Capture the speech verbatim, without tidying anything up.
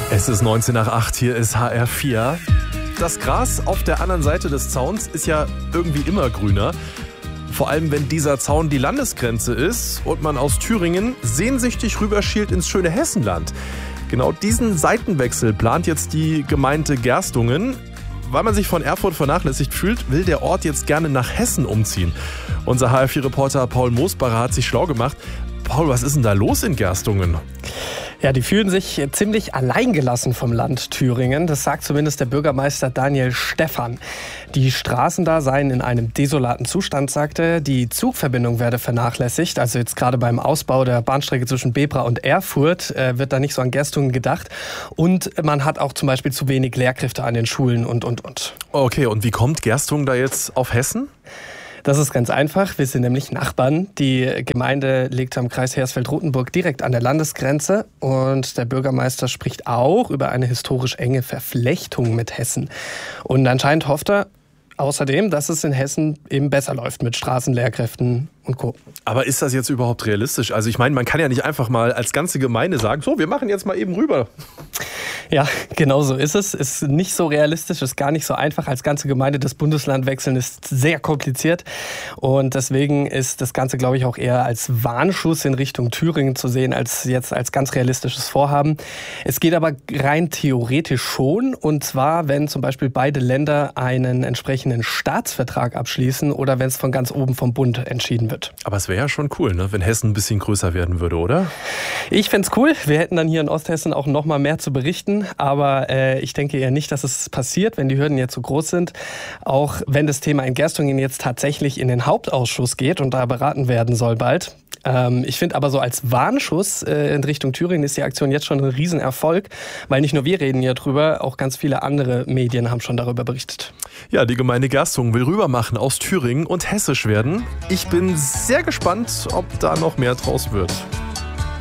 Es ist neunzehn nach acht, hier ist H R vier. Das Gras auf der anderen Seite des Zauns ist ja irgendwie immer grüner. Vor allem, wenn dieser Zaun die Landesgrenze ist und man aus Thüringen sehnsüchtig rüberschielt ins schöne Hessenland. Genau diesen Seitenwechsel plant jetzt die Gemeinde Gerstungen. Weil man sich von Erfurt vernachlässigt fühlt, will der Ort jetzt gerne nach Hessen umziehen. Unser H R vier-Reporter Paul Moosbacher hat sich schlau gemacht. Paul, was ist denn da los in Gerstungen? Ja, die fühlen sich ziemlich alleingelassen vom Land Thüringen. Das sagt zumindest der Bürgermeister Daniel Stephan. Die Straßen da seien in einem desolaten Zustand, sagte er. Die Zugverbindung werde vernachlässigt. Also jetzt gerade beim Ausbau der Bahnstrecke zwischen Bebra und Erfurt äh, wird da nicht so an Gerstungen gedacht. Und man hat auch zum Beispiel zu wenig Lehrkräfte an den Schulen und, und, und. Okay, und wie kommt Gerstungen da jetzt auf Hessen? Das ist ganz einfach. Wir sind nämlich Nachbarn. Die Gemeinde liegt am Kreis Hersfeld-Rotenburg direkt an der Landesgrenze. Und der Bürgermeister spricht auch über eine historisch enge Verflechtung mit Hessen. Und anscheinend hofft er außerdem, dass es in Hessen eben besser läuft mit Straßenlehrkräften und Co. Aber ist das jetzt überhaupt realistisch? Also ich meine, man kann ja nicht einfach mal als ganze Gemeinde sagen, so, wir machen jetzt mal eben rüber. Ja, genau so ist es. Ist nicht so realistisch, ist gar nicht so einfach. Als ganze Gemeinde das Bundesland wechseln ist sehr kompliziert. Und deswegen ist das Ganze, glaube ich, auch eher als Warnschuss in Richtung Thüringen zu sehen, als jetzt als ganz realistisches Vorhaben. Es geht aber rein theoretisch schon. Und zwar, wenn zum Beispiel beide Länder einen entsprechenden Staatsvertrag abschließen oder wenn es von ganz oben vom Bund entschieden wird. Aber es wäre ja schon cool, ne, wenn Hessen ein bisschen größer werden würde, oder? Ich fände es cool. Wir hätten dann hier in Osthessen auch noch mal mehr zu berichten. Aber äh, ich denke eher nicht, dass es passiert, wenn die Hürden jetzt so groß sind. Auch wenn das Thema in Gerstungen jetzt tatsächlich in den Hauptausschuss geht und da beraten werden soll bald. Ähm, ich finde aber so als Warnschuss äh, in Richtung Thüringen ist die Aktion jetzt schon ein Riesenerfolg, weil nicht nur wir reden hier drüber, auch ganz viele andere Medien haben schon darüber berichtet. Ja, die Gemeinde Gerstungen will rübermachen aus Thüringen und hessisch werden. Ich bin sehr gespannt, ob da noch mehr draus wird.